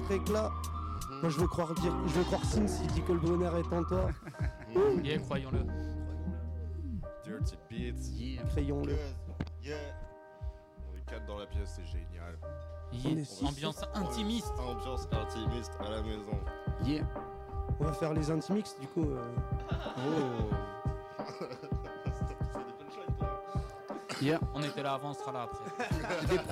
très éclat. Moi je veux croire Sin s'il dit que le bonheur est en toi. Yeah, croyons-le. Dirty Beats. Yeah. Crayons-le. Yeah. On est 4 dans la pièce, c'est génial. Yeah. Ambiance intimiste. Ambiance intimiste à la maison. Yeah. On va faire les intimix du coup. Yeah. On était là avant, on sera là après.